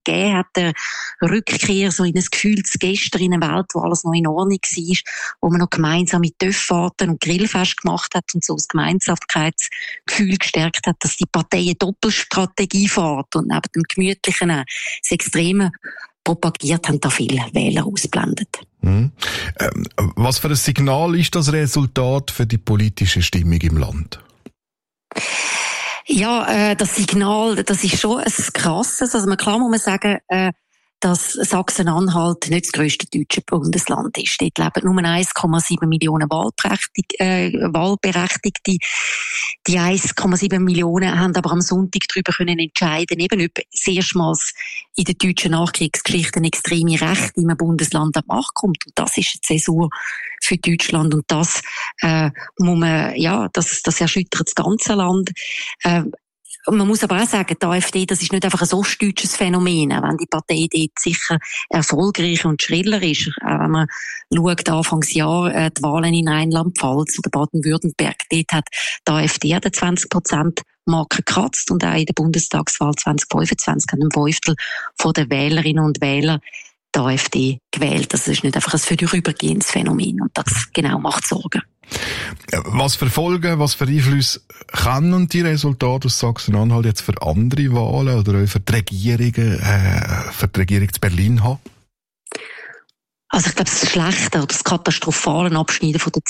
gegeben hat, der Rückkehr so in ein gefühltes Gestern, in eine Welt, wo alles noch in Ordnung war, wo man noch gemeinsam mit Töpffahrten und Grillfest gemacht hat und so das Gemeinsamkeitsgefühl gestärkt hat, dass die Partei eine Doppelstrategie fährt und neben dem Gemütlichen das Extreme propagiert haben, da viele Wähler ausblendet. Was für ein Signal ist das Resultat für die politische Stimmung im Land? Ja, das Signal, das ist schon ein krasses. Also klar muss man sagen, dass Sachsen-Anhalt nicht das grösste deutsche Bundesland ist. Dort leben nur 1,7 Millionen Wahlberechtigte. Die 1,7 Millionen haben aber am Sonntag darüber können entscheiden, eben ob das erstmals in der deutschen Nachkriegsgeschichte eine extreme Rechte in einem Bundesland an die Macht kommt. Und das ist eine Zäsur für Deutschland. Und das muss man, ja, das erschüttert das ganze Land. Man muss aber auch sagen, die AfD, das ist nicht einfach ein ostdeutsches Phänomen, auch wenn die Partei dort sicher erfolgreich und schriller ist. Auch wenn man schaut, Anfangsjahr die Wahlen in Rheinland-Pfalz oder Baden-Württemberg, dort hat die AfD an der 20%-Marke gekratzt und auch in der Bundestagswahl 2025 haben ein Fünftel von den Wählerinnen und Wählern die AfD gewählt. Das ist nicht einfach ein vorübergehendes Phänomen und das genau macht Sorgen. Was für Folgen, was für Einflüsse können die Resultate aus Sachsen-Anhalt jetzt für andere Wahlen oder auch für die Regierung zu Berlin haben? Also ich glaube, das schlechte oder das katastrophale Abschneiden von der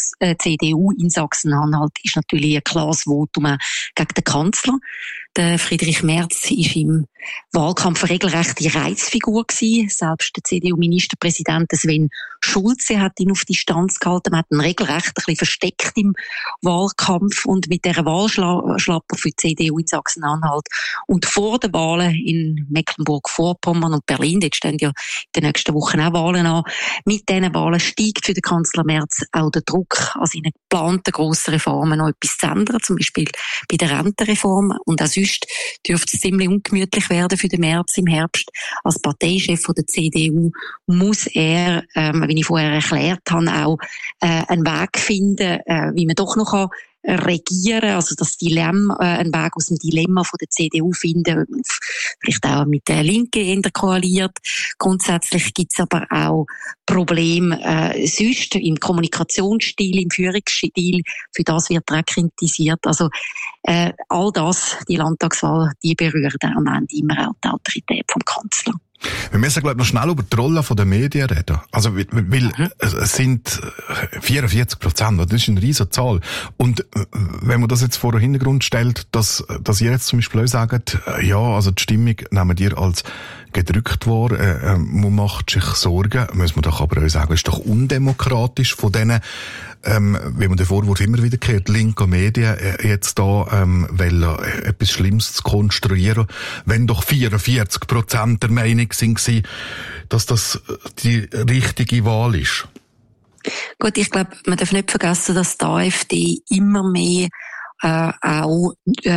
CDU in Sachsen-Anhalt ist natürlich ein klares Votum gegen den Kanzler. Der Friedrich Merz war im Wahlkampf eine regelrechte Reizfigur gewesen. Selbst der CDU-Ministerpräsident Sven Schulze hat ihn auf Distanz gehalten. Man hat ihn regelrecht ein bisschen versteckt im Wahlkampf und mit dieser Wahlschlapper für die CDU in Sachsen-Anhalt. Und vor den Wahlen in Mecklenburg-Vorpommern und Berlin, dort stehen ja in den nächsten Wochen auch Wahlen an, mit diesen Wahlen steigt für den Kanzler Merz auch der Druck, an seinen geplanten grossen Reformen noch etwas zu ändern, zum Beispiel bei der Rentenreform. Und auch sonst dürfte es ziemlich ungemütlich werden für den Merz im Herbst. Als Parteichef von der CDU muss er, wie ich vorher erklärt habe, auch einen Weg finden, wie man doch noch regieren, also das Dilemma, einen Weg aus dem Dilemma von der CDU finden, vielleicht auch mit der Linken koaliert. Grundsätzlich gibt's aber auch Probleme sonst im Kommunikationsstil, im Führungsstil. Für das wird er auch kritisiert. Also all das, die Landtagswahl, die berührt am Ende immer auch die Autorität vom Kanzler. Wir müssen, glaube ich, noch schnell über die Rolle der Medien reden. Also, weil es sind 44%, das ist eine riesige Zahl. Und wenn man das jetzt vor den Hintergrund stellt, dass ihr jetzt zum Beispiel auch sagt, ja, also die Stimmung nehmen ihr als gedrückt wahr, man macht sich Sorgen, muss man doch aber auch sagen, ist doch undemokratisch von denen, wie man den Vorwurf immer wieder hört, linke Medien jetzt da etwas Schlimmes zu konstruieren, wenn doch 44% der Meinung sind, dass das die richtige Wahl ist. Gut, ich glaube, man darf nicht vergessen, dass die AfD immer mehr auch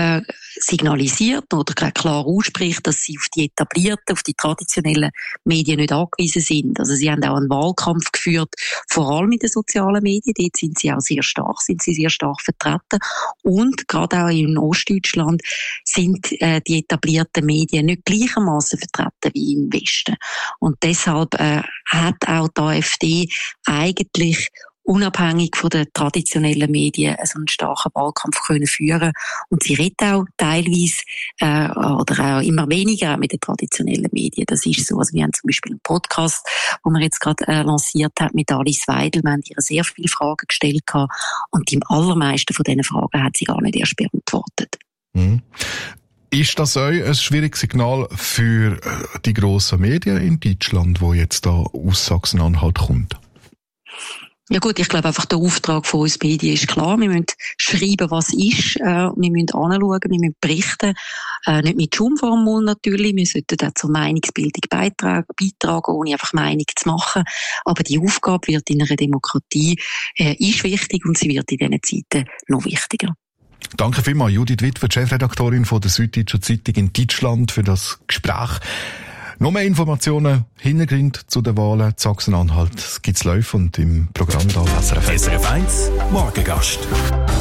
signalisiert oder klar ausspricht, dass sie auf die etablierten, auf die traditionellen Medien nicht angewiesen sind. Also sie haben auch einen Wahlkampf geführt, vor allem in den sozialen Medien. Dort sind sie sehr stark vertreten. Und gerade auch in Ostdeutschland sind die etablierten Medien nicht gleichermaßen vertreten wie im Westen. Und deshalb hat auch die AfD eigentlich unabhängig von den traditionellen Medien so einen starken Wahlkampf können führen. Und sie redet auch teilweise oder auch immer weniger mit den traditionellen Medien. Das ist so. Also wir haben zum Beispiel einen Podcast, den wir jetzt gerade lanciert haben mit Alice Weidel. Wir haben ihr sehr viele Fragen gestellt und die allermeisten von diesen Fragen hat sie gar nicht erst beantwortet. Mhm. Ist das auch ein schwieriges Signal für die grossen Medien in Deutschland, wo jetzt da aus Sachsen-Anhalt kommt? Ja gut, ich glaube einfach, der Auftrag von uns Medien ist klar. Wir müssen schreiben, was ist. Wir müssen anschauen, wir müssen berichten. Nicht mit Schumformel natürlich. Wir sollten auch zur Meinungsbildung beitragen, ohne einfach Meinung zu machen. Aber die Aufgabe wird in einer Demokratie ist wichtig und sie wird in diesen Zeiten noch wichtiger. Danke vielmals, Judith Witwer, Chefredaktorin von der Süddeutschen Zeitung in Deutschland, für das Gespräch. Noch mehr Informationen, Hintergrund zu den Wahlen in Sachsen-Anhalt gibt's live und im Programm da auf SRF 1. SRF 1 Morgengast.